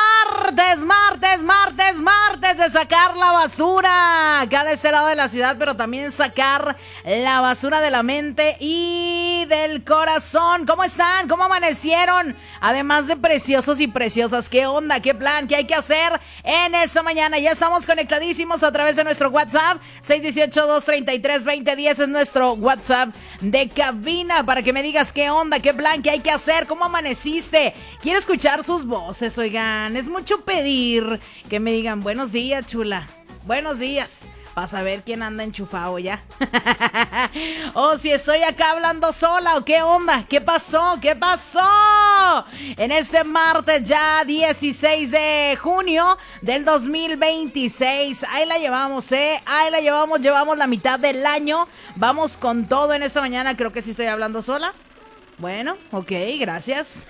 martes de sacar la basura acá de este lado de la ciudad, pero también sacar la basura de la mente y del corazón. ¿Cómo están? ¿Cómo amanecieron? Además de preciosos y preciosas, ¿qué onda? ¿Qué plan? ¿Qué hay que hacer en esta mañana? Ya estamos conectadísimos a través de nuestro WhatsApp. 618-233-2010 es nuestro WhatsApp de cabina para que me digas qué onda, qué plan, qué hay que hacer, cómo amaneciste. Quiero escuchar sus voces, oigan, es mucho pedir que me digan buenos días, chula, buenos días, para saber quién anda enchufado ya. O si estoy acá hablando sola, o qué onda, qué pasó, en este martes ya 16 de junio del 2026. Ahí la llevamos, llevamos la mitad del año, vamos con todo en esta mañana. Creo que sí estoy hablando sola. Bueno, ok, gracias.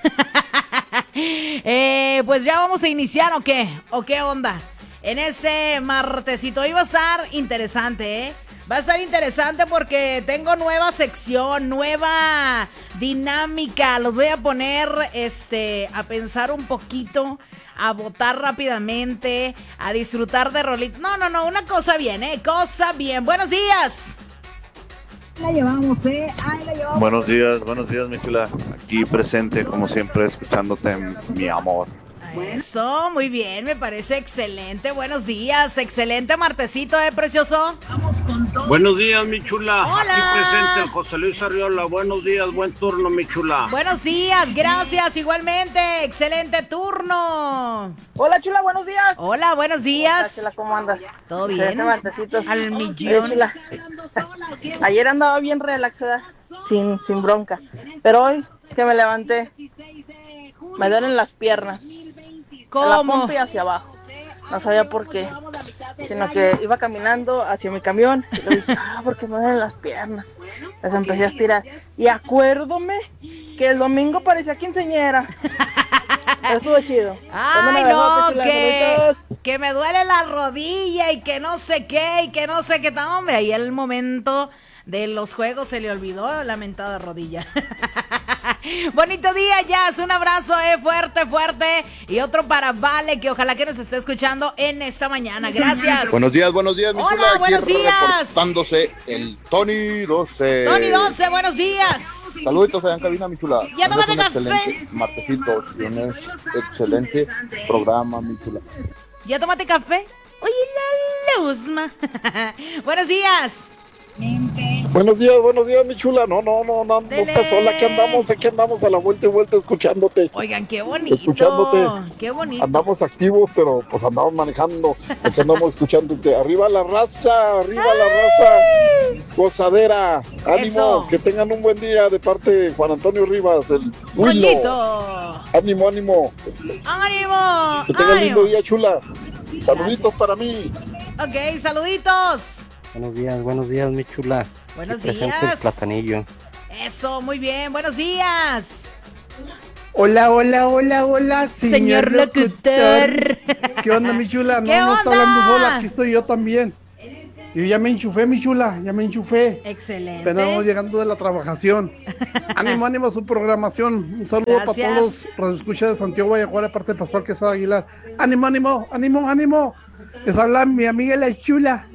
Pues ya vamos a iniciar, ¿o qué? ¿O qué onda? En este martesito hoy va a estar interesante, ¿eh? Va a estar interesante porque tengo nueva sección, nueva dinámica. Los voy a poner, a pensar un poquito, a votar rápidamente, a disfrutar de rolitos. No, una cosa bien, cosa bien. Buenos días. La llevamos, ahí la llevamos. Buenos días, mi chula. Aquí presente, como siempre, escuchándote, mi amor. Eso, muy bien, me parece excelente. Buenos días, excelente martesito, precioso. Buenos días, mi chula. Hola. Aquí presente el José Luis Arriola. Buenos días, buen turno, mi chula. Buenos días, gracias, igualmente. Excelente turno. Hola, chula, buenos días. Hola, buenos días. Hola, chula, ¿cómo andas? ¿Todo bien? Al millón. Chula. Ayer andaba bien relaxada, sin bronca. Pero hoy que me levanté, me duelen las piernas. ¿Cómo? De la pompa y hacia abajo. No sabía por qué, sino que iba caminando hacia mi camión y le dije, porque me duelen las piernas. Las empecé a estirar. Y acuérdome que el domingo parecía quinceañera. Estuvo chido. Ay, no, que me duele la rodilla y que no sé qué, hombre, ahí el momento de los juegos se le olvidó la mentada rodilla. Bonito día, Jazz, un abrazo, fuerte, y otro para Vale, que ojalá que nos esté escuchando en esta mañana, gracias. Buenos días, mi Hola, chula. Aquí buenos días. Reportándose el Tony 12. Tony 12, buenos días. Saluditos allá en cabina, mi chula. Ya tómate un café. excelente martesito, y un excelente programa, mi chula. ¿Ya tómate café? Oye, la luzma. Buenos días. Buenos días, mi chula. No estás sola, aquí andamos a la vuelta y vuelta escuchándote. Oigan, qué bonito. Escuchándote. Qué bonito. Andamos activos, pero pues andamos manejando. Aquí andamos escuchándote. Arriba la raza. Gozadera. Ánimo. Eso. Que tengan un buen día de parte de Juan Antonio Rivas, el Huilo. Bonito. Ánimo. ¡Ánimo! Que tengan lindo día, chula. Saluditos para mí. Ok, saluditos. Buenos días, mi chula. Buenos Aquí presente días. el platanillo. Eso, muy bien. Buenos días. Hola, Señor locutor. ¿Qué onda, mi chula? ¿Qué No está onda? hablando sola, aquí estoy yo también. Yo ya me enchufé, mi chula, Excelente. Pero vamos llegando de la trabajación. Ánimo a su programación. Un saludo Gracias. para todos los radioescuchas de Santiago Guayacuara, aparte de Pascual Quesada Aguilar. Ánimo. Les habla mi amiga la chula.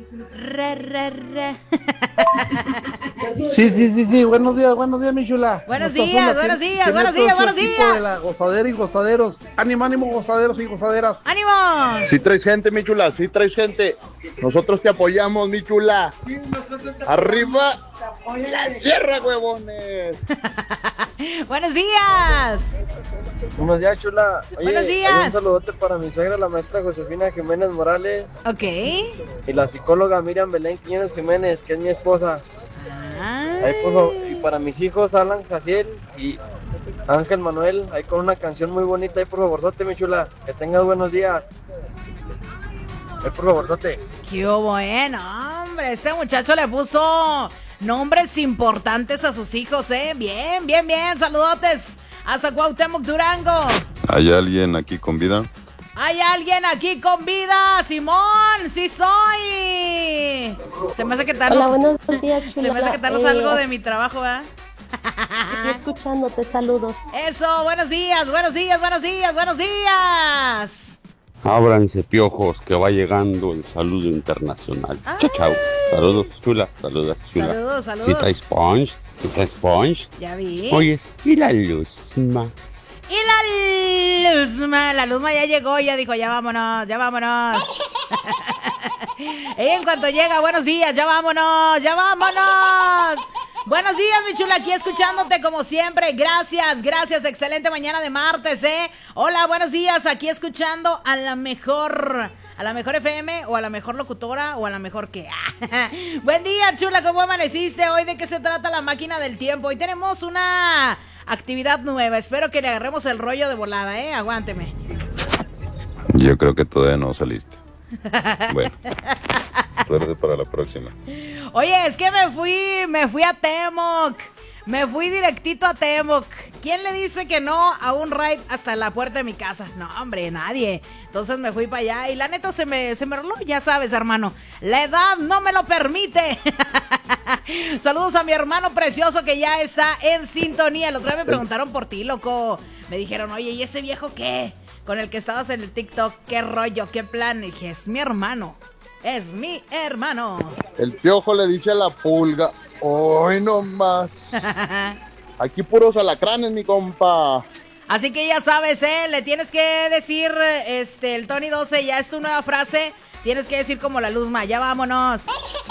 Sí. Buenos días, mi chula. Buenos No estás días, sola, buenos tiene días, todo buenos su días. equipo de la gozadera y gozaderos. Ánimo, gozaderos y gozaderas. ¡Ánimo! Sí traes gente, mi chula, sí traes gente. Nosotros te apoyamos, mi chula. Arriba la sierra, huevones. Buenos días. Buenos días, chula. Oye, Buenos días. Un saludote para mi suegra, la maestra Josefina Jiménez Morales. Ok. Y la psicóloga Miriam Belén Quiñones Jiménez, que es mi esposa. Ahí, por favor, y para mis hijos, Alan Jaciel y Ángel Manuel, ahí con una canción muy bonita. Ahí, por favor, sote, mi chula. Que tengas buenos días. Ahí, por favor, sote. ¡Qué bueno, hombre! Este muchacho le puso nombres importantes a sus hijos, ¿eh? Bien. Saludotes hasta Cuauhtémoc, Durango. ¿Hay alguien aquí con vida? ¿Hay alguien aquí con vida? ¡Simón! ¡Sí soy! Se me hace que tal Hola, buenos días, chula. Se me hace que tal salgo de mi trabajo, ¿verdad? Aquí escuchándote, saludos. Eso, buenos días, buenos días, buenos días, buenos días. Ábranse, piojos, que va llegando el saludo internacional. Chao, chao. Saludos, chula. Saludos, chula. Saludos, saludos. Si traes punch, Ya vi. Oyes, y la Luzma. Y la Luzma ya llegó, ya dijo, ya vámonos, ya vámonos. Y en cuanto llega, buenos días, ya vámonos, ya vámonos. Buenos días, mi chula, aquí escuchándote como siempre. Gracias, gracias, excelente mañana de martes, Hola, buenos días, aquí escuchando a la mejor FM o a la mejor locutora o a la mejor que. Buen día, chula, ¿cómo amaneciste? Hoy, ¿de qué se trata la máquina del tiempo? Hoy tenemos una actividad nueva, espero que le agarremos el rollo de volada, aguánteme. Yo creo que todavía no saliste. Bueno, suerte para la próxima. Oye, es que me fui a Temoc. Me fui directito a Temoc. ¿Quién le dice que no a un ride hasta la puerta de mi casa? No, hombre, nadie. Entonces me fui para allá y la neta se me roló, ya sabes, hermano. La edad no me lo permite. Saludos a mi hermano precioso que ya está en sintonía. El otro día me preguntaron por ti, loco. Me dijeron, oye, ¿y ese viejo qué? Con el que estabas en el TikTok, ¿qué rollo? ¿Qué plan? Y dije, es mi hermano. Es mi hermano. El piojo le dice a la pulga, hoy no más. Aquí puros alacranes, mi compa. Así que ya sabes, le tienes que decir, el Tony 12, ya es tu nueva frase. Tienes que decir como la Luzma, ya vámonos.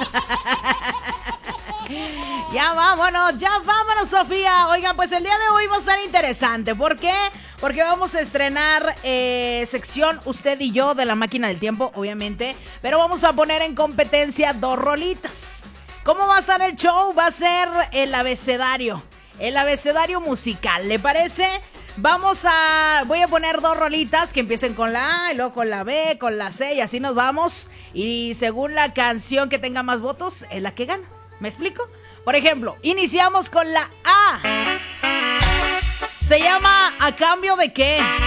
Ya vámonos, Sofía. Oigan, pues el día de hoy va a estar interesante. ¿Por qué? Porque vamos a estrenar sección Usted y Yo de la Máquina del Tiempo, obviamente. Pero vamos a poner en competencia 2 rolitas. ¿Cómo va a estar el show? Va a ser el abecedario musical, ¿le parece? Voy a poner 2 rolitas que empiecen con la A y luego con la B, con la C y así nos vamos. Y según la canción que tenga más votos, es la que gana. ¿Me explico? Por ejemplo, iniciamos con la A. Se llama ¿A cambio de qué?